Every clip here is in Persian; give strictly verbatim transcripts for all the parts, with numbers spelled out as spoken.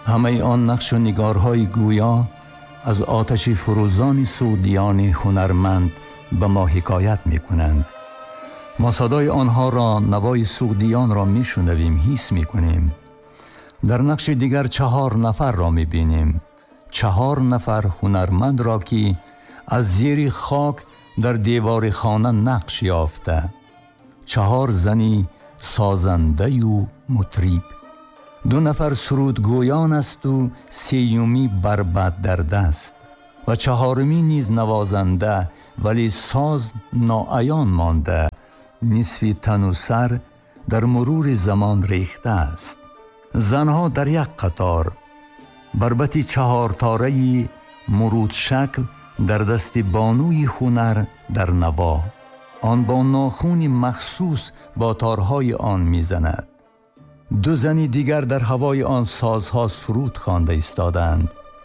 همه آن نقش و نگارهای گویا از آتش فروزان سعودیان هنرمند به ما حکایت می کنند. ما صدای آنها را، نوای سعودیان را می شنویم، حس می کنیم. در نقش دیگر چهار نفر را می بینیم. چهار نفر هنرمند را که از زیر خاک در دیوار خانه نقش یافته. چهار زنی سازنده و مطریب. دو نفر سرودگویان است و سیومی بربط در دست و چهارمی نیز نوازنده ولی ساز ناعیان مانده، نصف تن و سر در مرور زمان ریخته است. زنها در یک قطار، بربطی چهار تاره‌ای مرود شکل در دست بانوی هنر در نوا. آن با ناخونی مخصوص با تارهای آن میزند. دو زنی دیگر در هوای آن سازها سرود خوانده ایستادند.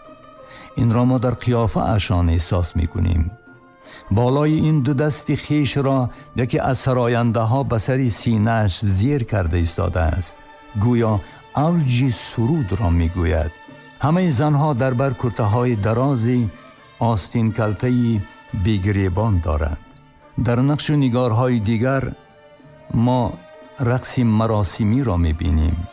این را ما در قیافه اشان احساس می کنیم. بالای این دو دستی خیش را یکی از سراینده ها به سر سینه‌اش زیر کرده ایستاده است، گویا اوج سرود را می گوید. همه زنها در بر کرته های درازی آستین کلته‌ای بیگریبان دارند. در نقش و نگارهای دیگر ما رقص مراسمی را می بینیم.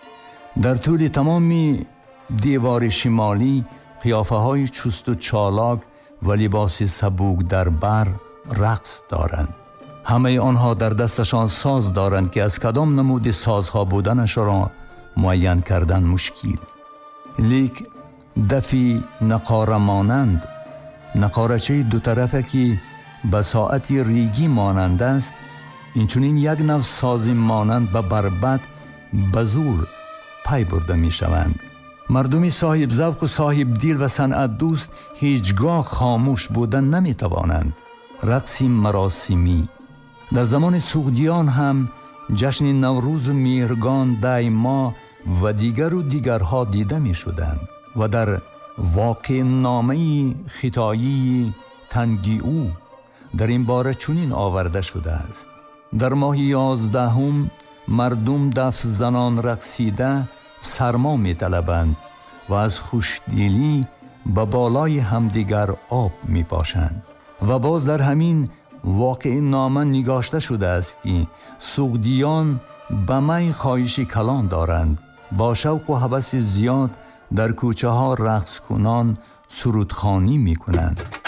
در طول تمامی دیوار شمالی قیافه های چست و چالاک و لباس سبوک در بر رقص دارند. همه آنها در دستشان ساز دارند که از کدام نمود سازها بودنش را معین کردن مشکل. لیک دفی نقاره مانند، نقارچه دو طرفه که به ساعت ریگی مانند است، اینچنین یک نوع سازی مانند به بربط به زور پی برده می شوند. مردمی صاحب ذوق و صاحب دل و صنعت دوست هیچگاه خاموش بودن نمی توانند. رقص مراسمی در زمان سعودیان هم جشن نوروز و مهرگان دی ماه و دیگر و دیگرها دیده می شدند و در واقع نامه خطایی تنگی او در این باره چنین آورده شده است: در ماه یازدهم مردم دف زنان رقصیده سرما می طلبند و از خوشدلی به بالای همدیگر آب می پاشند. و باز در همین واقع نامه نگاشته شده است که سعودیان به می خواهش کلان دارند، با شوق و هوس زیاد در کوچه ها رقص کنان سرودخوانی می کنند.